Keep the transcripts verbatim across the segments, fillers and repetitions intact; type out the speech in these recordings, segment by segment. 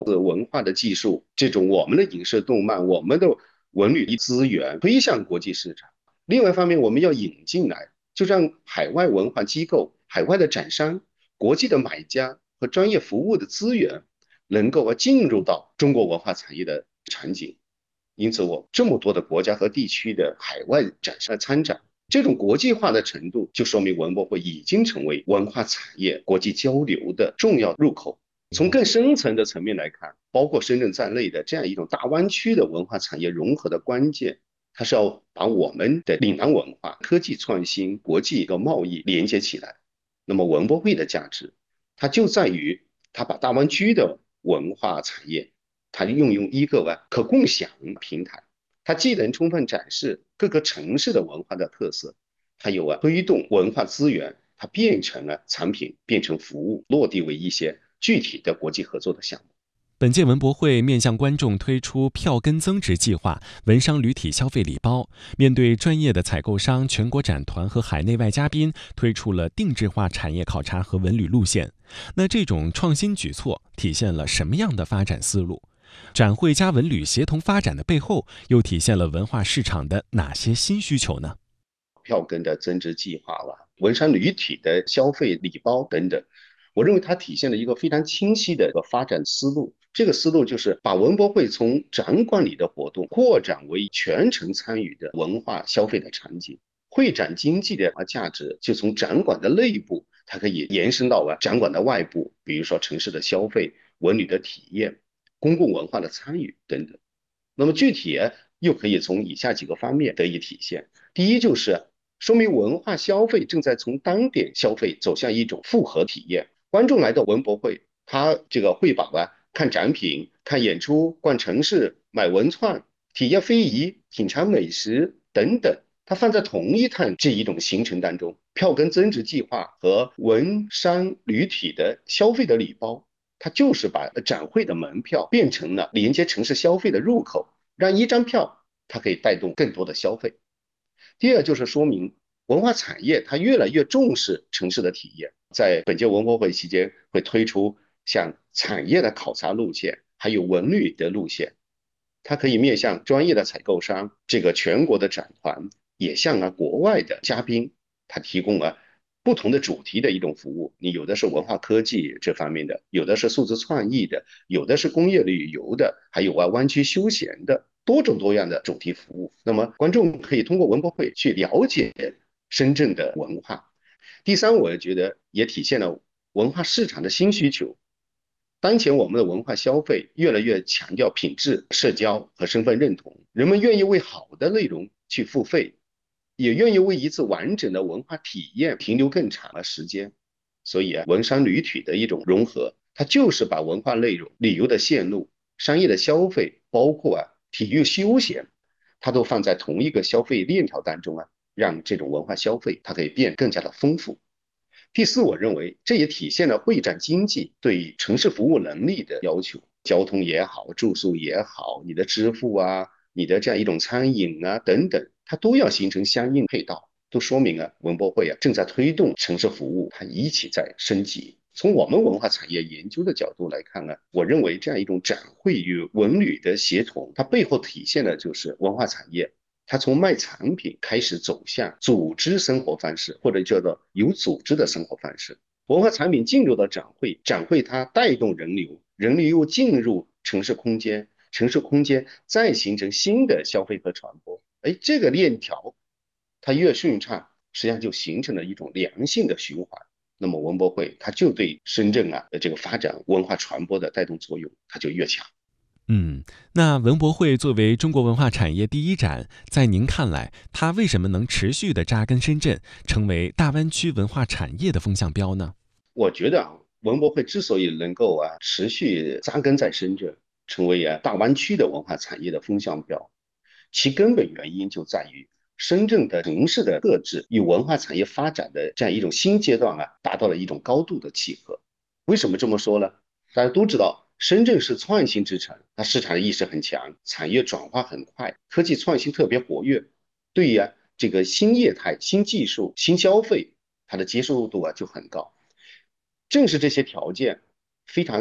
文化的技术，这种我们的影视动漫、我们的文旅资源推向国际市场。另外一方面，我们要引进来，就让海外文化机构、海外的展商、国际的买家和专业服务的资源，能够啊进入到中国文化产业的场景。因此，我这么多的国家和地区的海外展商参展，这种国际化的程度，就说明文博会已经成为文化产业国际交流的重要入口。从更深层的层面来看，包括深圳在内的这样一种大湾区的文化产业融合的关键，它是要把我们的岭南文化、科技创新、国际和贸易连接起来。那么文博会的价值，它就在于它把大湾区的文化产业，它运用一个啊可共享平台，它既能充分展示各个城市的文化的特色，还有啊推动文化资源它变成了产品，变成服务，落地为一些具体的国际合作的项目。 本届文博会面向观众推出票根增值计划、文商旅体消费礼包，面对专业的采购商、全国展团和海内外嘉宾，推出了定制化产业考察和文旅路线。那这种创新举措体现了什么样的发展思路？展会加文旅协同发展的背后，又体现了文化市场的哪些新需求呢？ 票根的增值计划了，文商旅体的消费礼包等等，我认为它体现了一个非常清晰的一个发展思路。这个思路就是把文博会从展馆里的活动扩展为全程参与的文化消费的场景。会展经济的价值就从展馆的内部，它可以延伸到展馆的外部，比如说城市的消费、文旅的体验、公共文化的参与等等。那么具体又可以从以下几个方面得以体现。第一，就是说明文化消费正在从单点消费走向一种复合体验。观众来到文博会，他这个会把啊看展品、看演出、逛城市、买文创、体验非遗、品尝美食等等，它放在同一趟这一种行程当中。票根增值计划和文商旅体的消费的礼包，它就是把展会的门票变成了连接城市消费的入口，让一张票它可以带动更多的消费。第二，就是说明文化产业它越来越重视城市的体验，在本届文博会期间会推出像产业的考察路线，还有文旅的路线，它可以面向专业的采购商，这个全国的展团，也向啊国外的嘉宾，它提供了不同的主题的一种服务。你有的是文化科技这方面的，有的是数字创意的，有的是工业旅游的，还有啊湾区休闲的，多种多样的主题服务。那么观众可以通过文博会去了解深圳的文化。第三，我觉得也体现了文化市场的新需求。当前我们的文化消费越来越强调品质、社交和身份认同，人们愿意为好的内容去付费，也愿意为一次完整的文化体验停留更长的时间。所以啊，文商旅体的一种融合，它就是把文化内容、旅游的线路、商业的消费，包括啊体育休闲，它都放在同一个消费链条当中啊，让这种文化消费它可以变更加的丰富。第四，我认为这也体现了会展经济对城市服务能力的要求，交通也好，住宿也好，你的支付啊，你的这样一种餐饮啊等等，它都要形成相应配套，都说明啊，文博会啊正在推动城市服务，它一起在升级。从我们文化产业研究的角度来看呢，我认为这样一种展会与文旅的协同，它背后体现的就是文化产业它从卖产品开始走向组织生活方式，或者叫做有组织的生活方式。文化产品进入到展会，展会它带动人流，人流又进入城市空间，城市空间再形成新的消费和传播。哎，这个链条它越顺畅，实际上就形成了一种良性的循环。那么文博会它就对深圳啊的这个发展文化传播的带动作用，它就越强。 嗯，那文博会作为中国文化产业第一展，在您看来，它为什么能持续的扎根深圳，成为大湾区文化产业的风向标呢？ 我觉得啊，文博会之所以能够啊持续扎根在深圳，成为啊大湾区的文化产业的风向标，其根本原因就在于深圳的城市的特质与文化产业发展的这样一种新阶段啊，达到了一种高度的契合。为什么这么说呢？大家都知道，深圳是创新之城，它市场意识很强，产业转化很快，科技创新特别活跃，对于啊这个新业态、新技术、新消费，它的接受度啊就很高。正是这些条件非常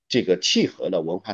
这个契合了文化